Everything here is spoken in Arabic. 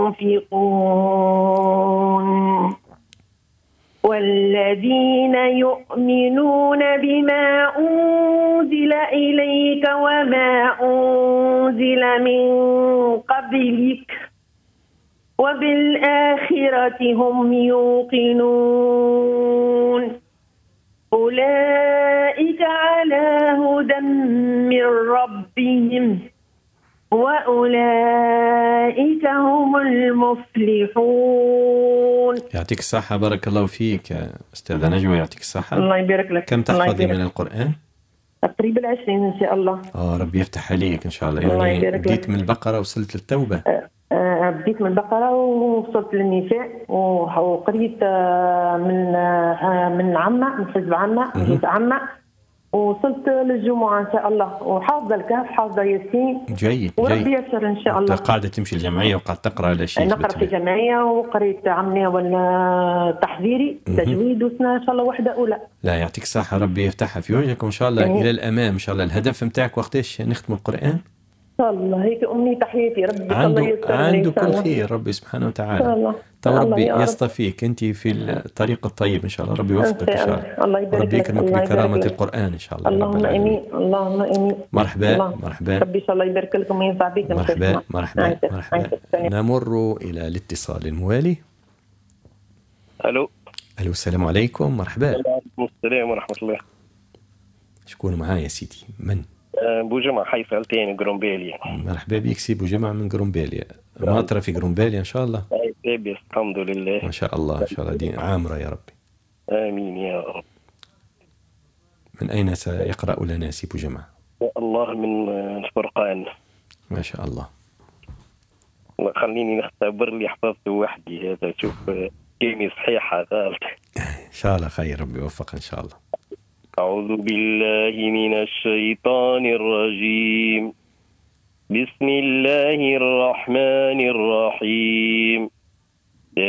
ينفقون والذين يؤمنون بما أنزل إليك وما أنزل من قبلك وبالآخرة هم يوقنون أولئك على هدى من ربهم وأولئك هم المفلحون. يعطيك الصحة، بارك الله فيك أستاذة نجوى، يعطيك الصحة. الله يبارك لك. كم تحفظي من القرآن؟ تقريبا 20 إن شاء الله. ربي يفتح عليك إن شاء الله. الله يعني يبارك بديت لك. من البقرة وصلت للتوبة. بديت من البقرة ووصلت للنساء وقريت من عامة، من حزب عامة، من حزب عامة، ووصلت للجمعة إن شاء الله، وحافظة الكهف، حافظة ياسين. جيد وربي يسر إن شاء الله. قاعدة تمشي الجمعية وقاعد تقرأ على شيء؟ نقرأ في جمعية وقريت عملية ولا تحذيري تجويد وسنة إن شاء الله وحدة أولى. لا يعطيك الصحة، ربي يفتحها في وجهك إن شاء الله إلى الأمام إن شاء الله. الهدف متاعك وقتاش نختم القرآن؟ إن شاء الله هيك أمنية حياتي. ربي الله يسر عنده كل خير ربي سبحانه وتعالى. إن شاء الله. ربي يصطفيك أنت في الطريق الطيب إن شاء الله. ربي يوفقك إن شاء الله. الله يبارك ربي يكرمك بكرامة القرآن إن شاء الله. اللهم آمين. اللهم آمين. مرحبا مرحبا. ربي إن شاء الله يبارك لكم وينفع بكم. مرحبا مرحبا مرحبا. نمر إلى الاتصال الموالي. ألو. السلام عليكم. مرحبا. وعليكم السلام ورحمة الله. شكون معايا سيدي؟ من؟ بوجمع حي فلتين قرومبيليا. مرحبا بك سي بوجمع من قرومبيليا. ماطرة في قرومبيليا إن شاء الله. لاباس الحمد لله ما شاء الله إن شاء الله دين عامرة يا ربي. آمين يا رب. من أين سيقرأ لنا سي بوجمع؟ الله من الفرقان. ما شاء الله. خليني نختبر اللي حفظته وحدي هذا، شوف كلمة صحيحة غلط. إن شاء الله خير، ربي يوفق إن شاء الله. أعوذ بالله من الشيطان الرجيم. بسم الله الرحمن الرحيم.